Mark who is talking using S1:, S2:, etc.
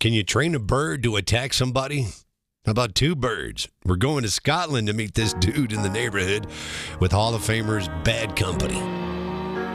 S1: Can you train a bird to attack somebody? How about two birds? We're going to Scotland to meet this dude in the neighborhood with Hall of Famers Bad Company.